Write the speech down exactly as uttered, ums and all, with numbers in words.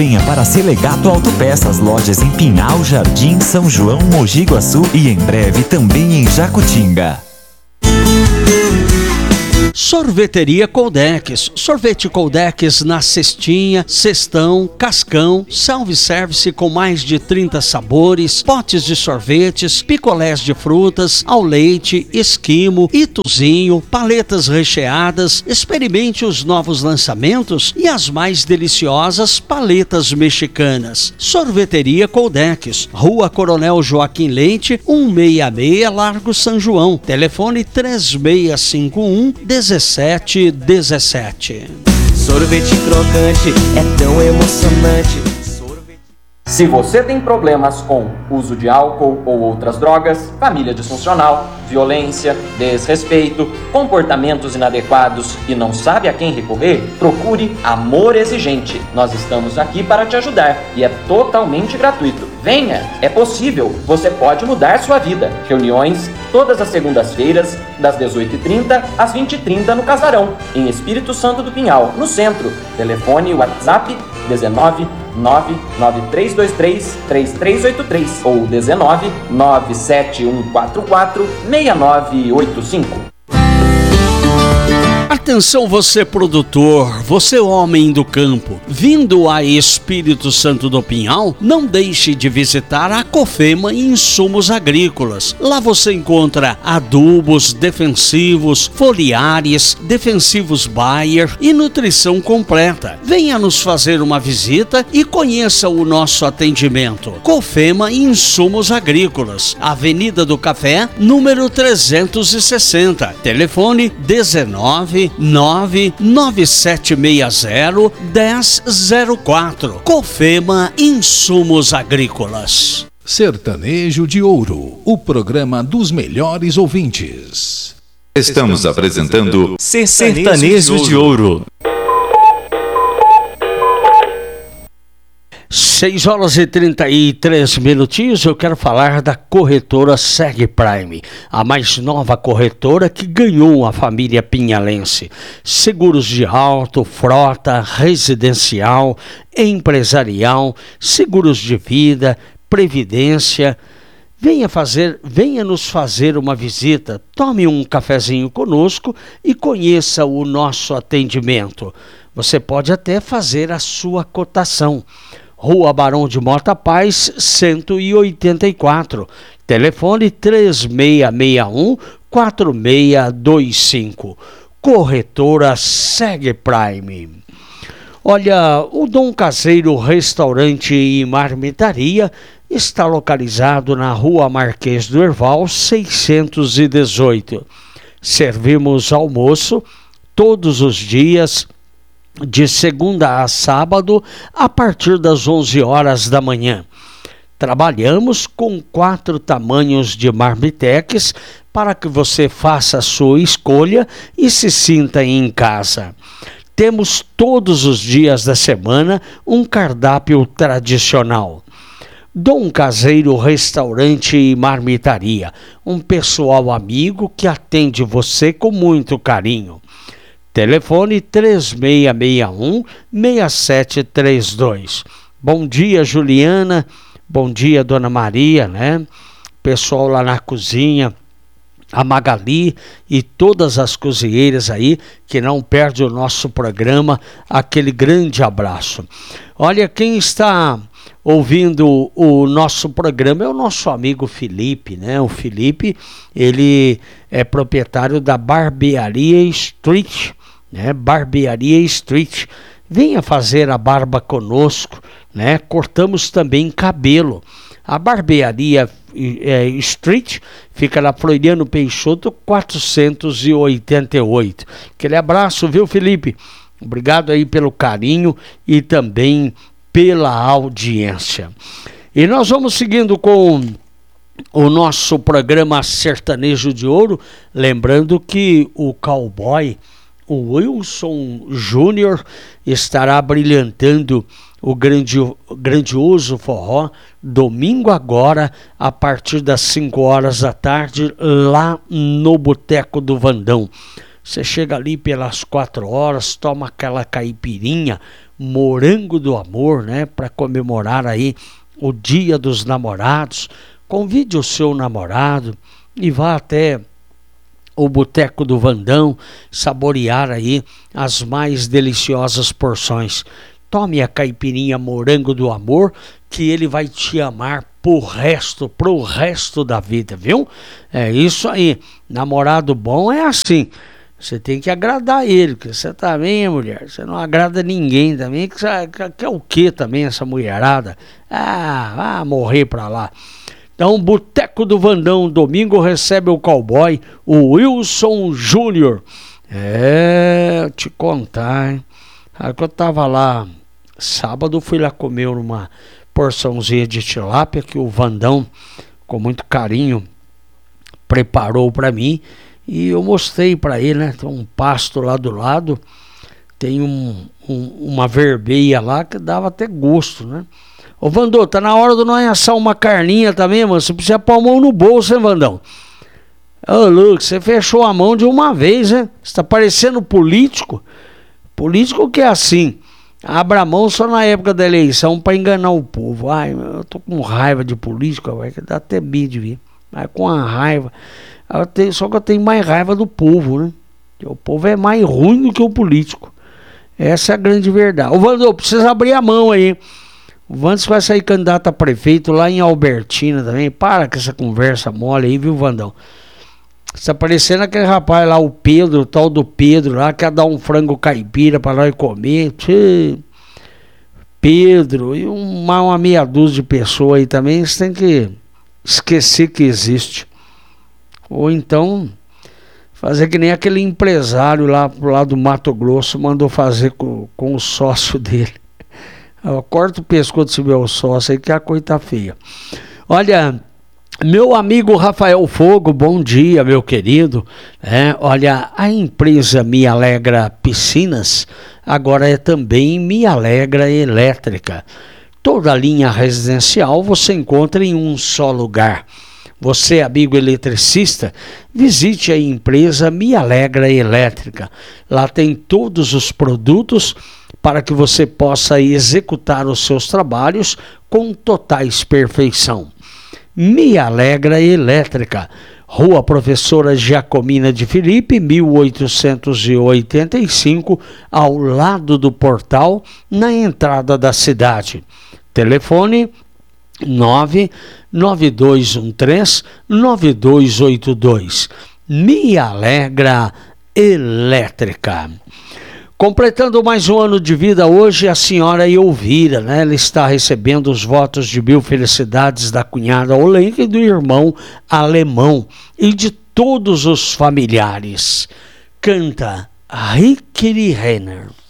Venha para Selegato Autopeças, lojas em Pinhal, Jardim, São João, Mogi Guaçu e em breve também em Jacutinga. Sorveteria Coldex, sorvete Coldex na cestinha, cestão, cascão, self-service com mais de trinta sabores, potes de sorvetes, picolés de frutas, ao leite, esquimo, ituzinho, paletas recheadas. Experimente os novos lançamentos e as mais deliciosas paletas mexicanas. Sorveteria Coldex, Rua Coronel Joaquim Leite, cento e sessenta e seis, Largo São João. Telefone três seis cinco um, dezessete dezessete. Sorvete crocante é tão emocionante. Se você tem problemas com uso de álcool ou outras drogas, família disfuncional, violência, desrespeito, comportamentos inadequados e não sabe a quem recorrer, procure Amor Exigente. Nós estamos aqui para te ajudar e é totalmente gratuito. Venha, é possível, você pode mudar sua vida. Reuniões todas as segundas-feiras, das dezoito e trinta às vinte e trinta no Casarão, em Espírito Santo do Pinhal, no centro. Telefone e WhatsApp dezenove, nove nove três dois três, três três oito três ou dezenove, nove sete um quatro quatro, seis nove oito cinco. Atenção você produtor, você homem do campo, vindo a Espírito Santo do Pinhal, não deixe de visitar a Cofema Insumos Agrícolas. Lá você encontra adubos, defensivos, foliares, defensivos Bayer e nutrição completa. Venha nos fazer uma visita e conheça o nosso atendimento. Cofema Insumos Agrícolas, Avenida do Café, número trezentos e sessenta, telefone dezenove, nove nove sete seis zero, um zero zero quatro. Cofema Insumos Agrícolas. Sertanejo de Ouro, o programa dos melhores ouvintes. Estamos apresentando Sertanejo de Ouro. seis horas e trinta e três minutinhos, eu quero falar da corretora Seg Prime, a mais nova corretora que ganhou a família pinhalense. Seguros de auto, frota, residencial, empresarial, seguros de vida, previdência. Venha fazer, venha nos fazer uma visita, tome um cafezinho conosco e conheça o nosso atendimento. Você pode até fazer a sua cotação. Rua Barão de Mota Paz, cento e oitenta e quatro. Telefone três seis seis um, quatro seis dois cinco. Corretora Seg Prime. Olha, o Dom Caseiro Restaurante e Marmitaria está localizado na Rua Marquês do Herval, seiscentos e dezoito. Servimos almoço todos os dias, de segunda a sábado, a partir das onze horas da manhã. Trabalhamos com quatro tamanhos de marmitex para que você faça a sua escolha e se sinta em casa. Temos todos os dias da semana um cardápio tradicional. Dom Caseiro Restaurante e Marmitaria, um pessoal amigo que atende você com muito carinho. Telefone três seis seis um, seis sete três dois. Bom dia, Juliana. Bom dia, Dona Maria, né? Pessoal lá na cozinha, a Magali e todas as cozinheiras aí que não perdem o nosso programa, aquele grande abraço. Olha, quem está ouvindo o nosso programa é o nosso amigo Felipe, né? O Felipe, ele é proprietário da Barbearia Street, né? Barbearia Street. Venha fazer a barba conosco, né? Cortamos também cabelo. A Barbearia é, Street fica na Floriano Peixoto quatrocentos e oitenta e oito. Aquele abraço, viu, Felipe? Obrigado aí pelo carinho e também pela audiência. E nós vamos seguindo com o nosso programa Sertanejo de Ouro, lembrando que o cowboy, o Wilson Júnior, estará brilhantando o grande, grandioso forró domingo agora, a partir das cinco horas da tarde, lá no Boteco do Vandão. Você chega ali pelas quatro horas, toma aquela caipirinha Morango do Amor, né? Para comemorar aí o Dia dos Namorados. Convide o seu namorado e vá até o Boteco do Vandão saborear aí as mais deliciosas porções. Tome a caipirinha Morango do Amor, que ele vai te amar pro resto, pro resto da vida, viu? É isso aí. Namorado bom é assim. Você tem que agradar ele, porque você também, mulher, você não agrada ninguém também. Que, que é o que também essa mulherada? Ah, vai morrer pra lá. Então, Boteco do Vandão, domingo recebe o cowboy, o Wilson Júnior. É, te contar, hein? Aí que eu tava lá, sábado fui lá comer uma porçãozinha de tilápia que o Vandão, com muito carinho, preparou para mim. E eu mostrei para ele, né? Tem um pasto lá do lado, tem um, um, uma verbeia lá que dava até gosto, né? Ô Vandô, tá na hora de nós assar uma carninha também, mano. Você precisa pôr a mão no bolso, hein, Vandão? Ô, Lucas, você fechou a mão de uma vez, né? Você tá parecendo político. Político que é assim, abre a mão só na época da eleição pra enganar o povo. Ai, eu tô com raiva de político, vai que dá até medo de vir. Mas com a raiva. Eu tenho, só que eu tenho mais raiva do povo, né? O povo é mais ruim do que o político. Essa é a grande verdade. Ô, Vandô, precisa abrir a mão aí. O Vandes vai sair candidato a prefeito lá em Albertina também. Para com essa conversa mole aí, viu, Vandão? Você tá parecendo aquele rapaz lá, o Pedro, o tal do Pedro lá, quer dar um frango caipira pra nós comer. Tchê. Pedro e uma, uma meia dúzia de pessoas aí também, você tem que esquecer que existe. Ou então fazer que nem aquele empresário lá pro lado do Mato Grosso mandou fazer com, com o sócio dele. Corta o pescoço desse meu sócio aí que a coisa tá feia. Olha, meu amigo Rafael Fogo, bom dia, meu querido. É, olha, a empresa Me Alegra Piscinas agora é também Me Alegra Elétrica. Toda a linha residencial você encontra em um só lugar. Você, amigo eletricista, visite a empresa Me Alegra Elétrica. Lá tem todos os produtos para que você possa executar os seus trabalhos com totais perfeição. Me Alegra Elétrica, Rua Professora Giacomina de Filipe, mil oitocentos e oitenta e cinco, ao lado do portal, na entrada da cidade. Telefone nove nove dois um três nove dois oito dois. Me Alegra Elétrica. Completando mais um ano de vida hoje, a senhora Elvira, né? Ela está recebendo os votos de mil felicidades da cunhada Olenka e do irmão Alemão e de todos os familiares. Canta Ricky Renner.